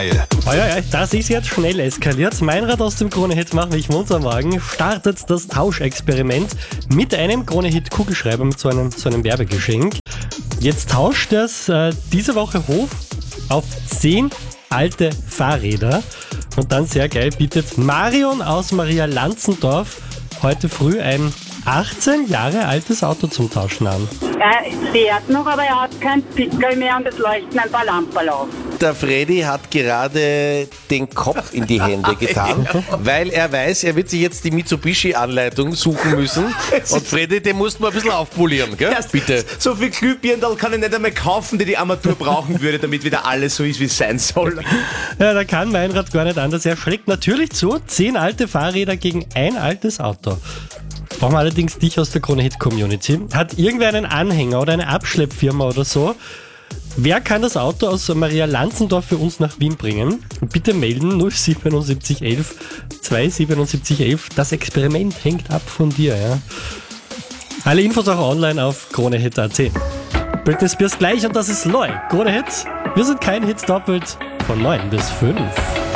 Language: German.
Ja, das ist jetzt schnell eskaliert. Meinrad aus dem Krone-Hit Mach mich munter morgen startet das Tauschexperiment mit einem Krone-Hit-Kugelschreiber, mit so einem Werbegeschenk. Jetzt tauscht das diese Woche Hof auf 10 alte Fahrräder. Und dann sehr geil bietet Marion aus Maria Lanzendorf heute früh ein 18 Jahre altes Auto zum Tauschen an. Er fährt noch, aber er hat keinen Pickel mehr und es leuchten ein paar Lampen auf. Der Freddy hat gerade den Kopf in die Hände getan, weil er weiß, er wird sich jetzt die Mitsubishi-Anleitung suchen müssen. Und Freddy, den musst du mal ein bisschen aufpolieren, gell? Bitte. So viel Glühbirnen kann ich nicht einmal kaufen, die Armatur brauchen würde, damit wieder alles so ist, wie es sein soll. Ja, da kann Meinrad gar nicht anders. Er schlägt natürlich zu, 10 alte Fahrräder gegen ein altes Auto. Brauchen wir allerdings dich aus der Krone-Hit-Community. Hat irgendwer einen Anhänger oder eine Abschleppfirma oder so? Wer kann das Auto aus Maria Lanzendorf für uns nach Wien bringen? Bitte melden 07711 27711. Das Experiment hängt ab von dir. Ja? Alle Infos auch online auf kronehit.at. Britney Spears gleich und das ist neu. Krone-Hit. Wir sind kein Hit doppelt von 9 bis 5.